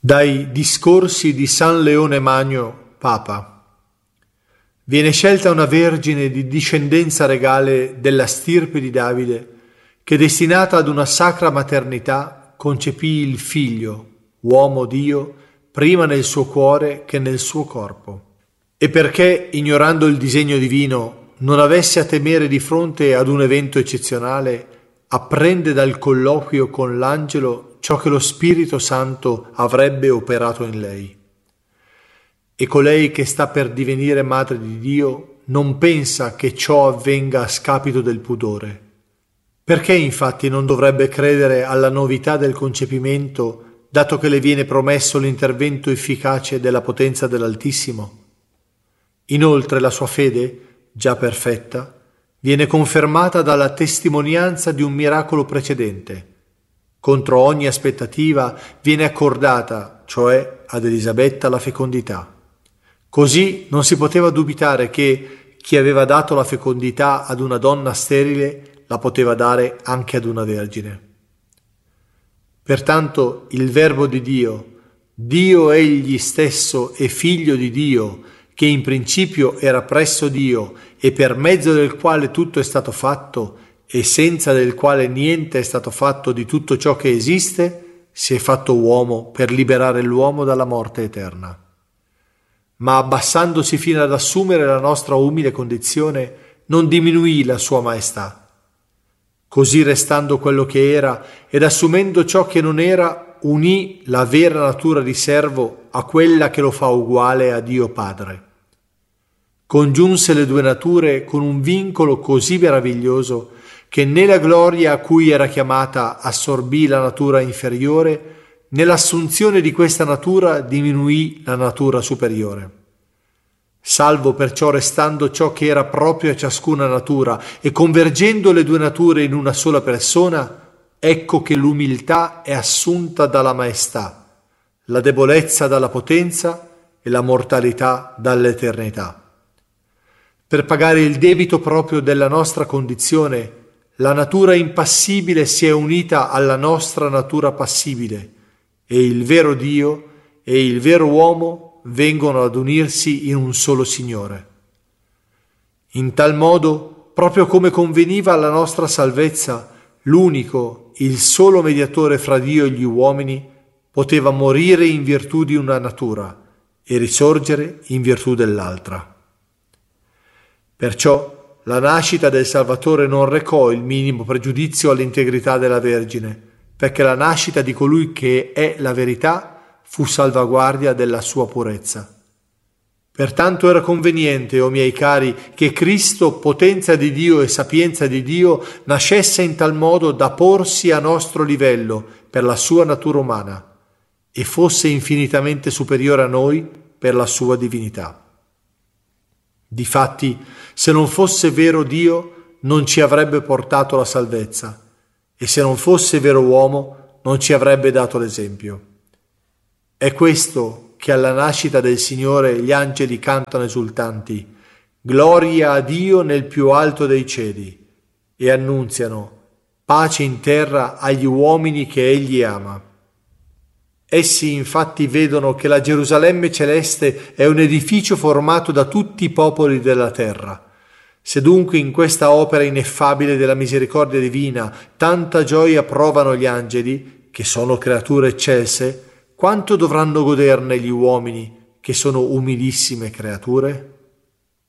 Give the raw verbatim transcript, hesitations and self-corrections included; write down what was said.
Dai discorsi di San Leone Magno, Papa. Viene scelta una vergine di discendenza regale della stirpe di Davide, che destinata ad una sacra maternità concepì il figlio, uomo Dio, prima nel suo cuore che nel suo corpo. E perché, ignorando il disegno divino, non avesse a temere di fronte ad un evento eccezionale, apprende dal colloquio con l'angelo ciò che lo Spirito Santo avrebbe operato in lei. E colei che sta per divenire madre di Dio non pensa che ciò avvenga a scapito del pudore. Perché infatti non dovrebbe credere alla novità del concepimento, dato che le viene promesso l'intervento efficace della potenza dell'Altissimo? Inoltre la sua fede, già perfetta, viene confermata dalla testimonianza di un miracolo precedente. Contro ogni aspettativa viene accordata, cioè ad Elisabetta, la fecondità. Così non si poteva dubitare che chi aveva dato la fecondità ad una donna sterile la poteva dare anche ad una vergine. Pertanto il Verbo di Dio, Dio egli stesso e Figlio di Dio, che in principio era presso Dio e per mezzo del quale tutto è stato fatto, e senza del quale niente è stato fatto di tutto ciò che esiste, si è fatto uomo per liberare l'uomo dalla morte eterna. Ma abbassandosi fino ad assumere la nostra umile condizione, non diminuì la sua maestà. Così, restando quello che era ed assumendo ciò che non era, unì la vera natura di servo a quella che lo fa uguale a Dio Padre. Congiunse le due nature con un vincolo così meraviglioso che né la gloria a cui era chiamata assorbì la natura inferiore, né l'assunzione di questa natura diminuì la natura superiore. Salvo perciò restando ciò che era proprio a ciascuna natura e convergendo le due nature in una sola persona, ecco che l'umiltà è assunta dalla maestà, la debolezza dalla potenza e la mortalità dall'eternità. Per pagare il debito proprio della nostra condizione, la natura impassibile si è unita alla nostra natura passibile e il vero Dio e il vero uomo vengono ad unirsi in un solo Signore. In tal modo, proprio come conveniva alla nostra salvezza, l'unico, il solo mediatore fra Dio e gli uomini poteva morire in virtù di una natura e risorgere in virtù dell'altra. Perciò la nascita del Salvatore non recò il minimo pregiudizio all'integrità della Vergine, perché la nascita di colui che è la verità fu salvaguardia della sua purezza. Pertanto era conveniente, o miei cari, che Cristo, potenza di Dio e sapienza di Dio, nascesse in tal modo da porsi a nostro livello per la sua natura umana e fosse infinitamente superiore a noi per la sua divinità. Difatti, se non fosse vero Dio, non ci avrebbe portato la salvezza, e se non fosse vero uomo, non ci avrebbe dato l'esempio. È questo che alla nascita del Signore gli angeli cantano esultanti: gloria a Dio nel più alto dei cieli, e annunziano pace in terra agli uomini che Egli ama. Essi infatti vedono che la Gerusalemme celeste è un edificio formato da tutti i popoli della terra. Se dunque in questa opera ineffabile della misericordia divina tanta gioia provano gli angeli, che sono creature eccelse, quanto dovranno goderne gli uomini, che sono umilissime creature?